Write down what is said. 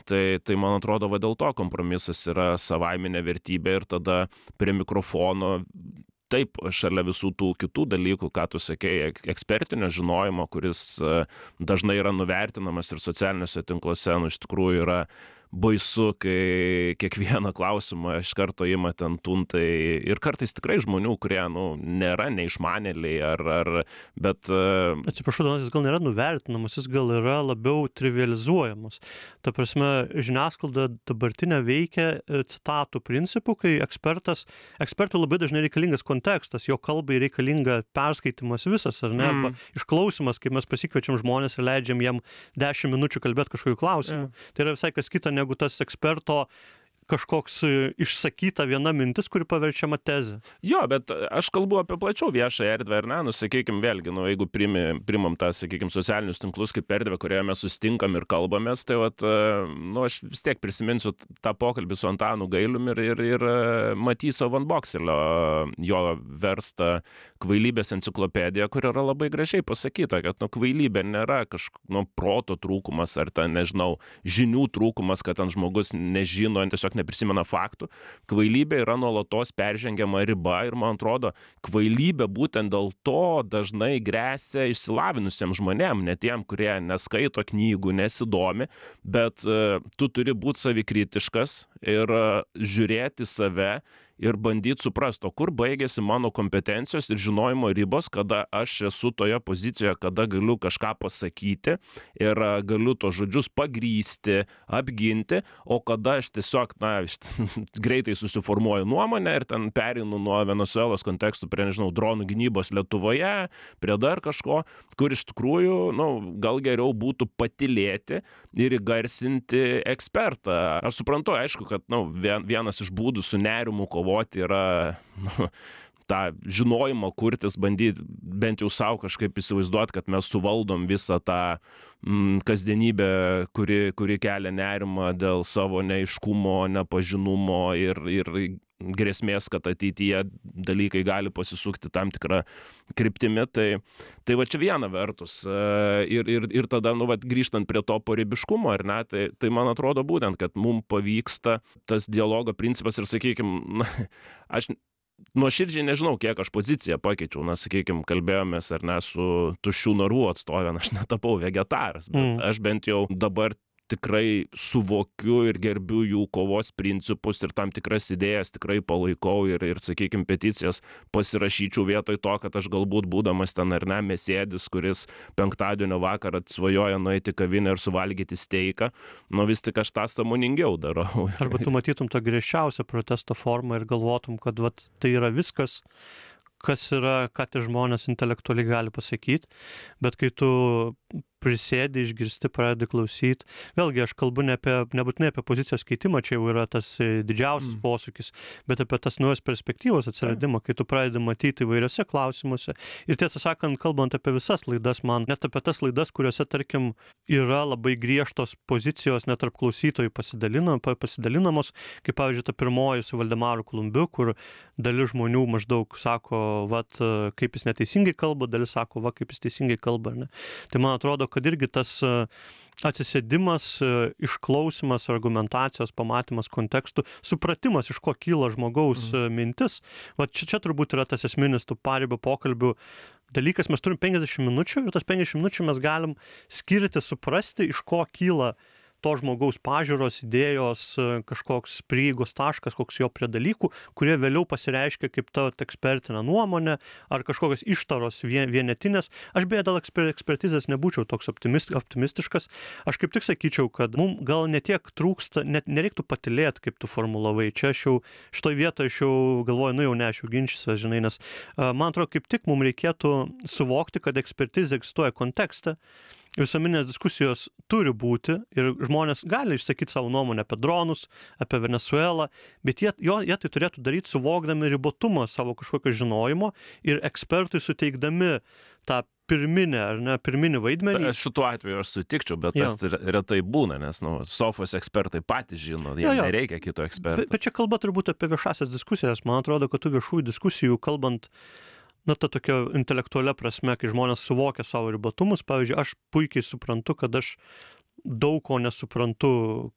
Tai man atrodo, va dėl to kompromisas yra savaiminė vertybė ir tada prie mikrofono taip, šalia visų tų kitų dalykų, ką tu sakei, ekspertinio žinojimo, kuris dažnai yra nuvertinamas ir socialiniuose tinkluose, iš tikrųjų yra baisu, kai kiekvieną klausimą iš karto ima ten tuntai ir kartais tikrai žmonių, kurie, nėra neišmanėliai bet... Atsiprašau, jis gal nėra nuvertinamas, jis gal yra labiau trivializuojamas. Ta prasme, žiniasklaida dabartinė veikia citatų principų, kai ekspertui labai dažnai reikalingas kontekstas, jo kalbai reikalinga perskaitimas visas, ar ne, arba išklausimas, kai mes pasikviečiam žmonės ir leidžiam jam 10 minučių kalbėti kažkokiu klausimu. Tai yra visai kas kita negu tas eksperto kažkoks išsakyta viena mintis, kuri paverčiama tezė. Jo, bet aš kalbu apie plačiau viešą erdvę, ar ne, sakykim, vėlgi, jeigu primam tą, sakykim, socialinius tinklus kaip erdvę, kurioje mes sustinkam ir kalbamės, tai aš vis tiek prisiminsiu tą pokalbį su Antanu Gailium ir Matyso Van Bokselio, jo verstą Kvailybės enciklopediją, kur yra labai gražiai pasakyta, kad kvailybė nėra proto trūkumas ar nežinau, žinių trūkumas, kad ten žmogus nežino, tiesiog neprisimena faktų. Kvailybė yra nuolatos peržengiama riba ir, man atrodo, kvailybė būtent dėl to dažnai gresia išsilavinusiems žmonėm, ne tiem, kurie neskaito knygų, nesidomi, bet tu turi būti savikritiškas ir žiūrėti save ir bandyti suprasti, o kur baigėsi mano kompetencijos ir žinojimo ribos, kada aš esu toje pozicijoje, kada galiu kažką pasakyti ir galiu to žodžius pagrįsti, apginti, o kada aš tiesiog, greitai susiformuoju nuomonę ir ten pereinu nuo Venesuelos kontekstų prie, nežinau, dronų gynybos Lietuvoje, prie dar kažko, kur iš tikrųjų, gal geriau būtų patylėti ir įgarsinti ekspertą. Aš suprantu, aišku, kad, vienas iš būdų su nerimu kovoti yra, tą žinojimą kurtis, bandyti bent jau savo kažkaip įsivaizduoti, kad mes suvaldom visą tą kasdienybę, kuri kelia nerimą dėl savo neaiškumo, nepažinumo ir grėsmės, kad ateityje dalykai gali pasisukti tam tikrą kryptimi. Tai va čia viena vertus. Ir tada, grįžtant prie to paribiškumo, ar ne, tai man atrodo būtent, kad mums pavyksta tas dialogo principas ir, sakykime, aš nuoširdžiai nežinau, kiek aš poziciją pakeičiau, sakykime, kalbėjomės ar ne su tuščių narų atstovė, aš netapau vegetaras, bet aš bent jau dabar tikrai suvokiu ir gerbiu jų kovos principus ir tam tikras idėjas tikrai palaikau ir sakykime, peticijas pasirašyčiau vietoj to, kad aš galbūt būdamas ten ar ne mėsėdis, kuris penktadienio vakarą svajoja nueiti į kavinę ir suvalgyti steiką, vis tik aš tą sąmoningiau darau. Arba tu matytum tą griežčiausią protesto formą ir galvotum, kad tai yra viskas, kas yra, ką tie žmonės intelektualiai gali pasakyti, bet kai tu prisėdi, išgirsti, pradedi klausyti. Vėlgi, aš kalbu nebūtinai apie pozicijos keitimą, čia jau yra tas didžiausias posūkis, bet apie tas naujas perspektyvos atsiradimą, kai tu pradedi matyti įvairiose klausimuose. Ir tiesą sakant, kalbant apie visas laidas, man net apie tas laidas, kuriuose, tarkim, yra labai griežtos pozicijos net tarp klausytojų pasidalinamos, kaip pavyzdžiui, ta pirmoji su Valdemaru Klumbiu, kur dalis žmonių maždaug sako, kaip jis neteisingai kalba, dalis sako, kaip jis teisingai kalba. Ne? Tai man atrodo, kad irgi tas atsisėdimas, išklausimas, argumentacijos, pamatymas kontekstų, supratimas, iš ko kyla žmogaus mintis. Čia turbūt yra tas esminis tų paribio pokalbių dalykas. Mes turim 50 minučių ir tas 50 minučių mes galim skirti, suprasti, iš ko kyla to žmogaus pažiūros, idėjos, kažkoks prieigos taškas, koks jo prie dalykų, kurie vėliau pasireiškia kaip ta ekspertinė nuomonė ar kažkokios ištaros vienetinės. Aš beje dėl ekspertizės nebūčiau toks optimistiškas. Aš kaip tik sakyčiau, kad mums gal netiek trūksta, net nereiktų patylėti, kaip tu formulavai. Čia aš jau, šitoj vietoje aš jau galvoju, aš jau ginčysiuos, žinai, nes man atrodo, kaip tik mums reikėtų suvokti, kad ekspertizė egzistuoja kontekste. Visuomeninės diskusijos turi būti ir žmonės gali išsakyti savo nuomonę apie dronus, apie Venezuelą, bet jie tai turėtų daryti suvokdami ribotumą savo kažkokio žinojimo ir ekspertui suteikdami tą pirminį vaidmenį. Šituo atveju aš sutikčiau, bet tas retai būna, nes sofos ekspertai patys žino, jie nereikia kito eksperto. Bet čia kalba turbūt apie viešasias diskusijas. Man atrodo, kad tų viešųjų diskusijų kalbant, ta tokia intelektualia prasme, kai žmonės suvokia savo ribotumus. Pavyzdžiui, aš puikiai suprantu, kad aš daug ko nesuprantu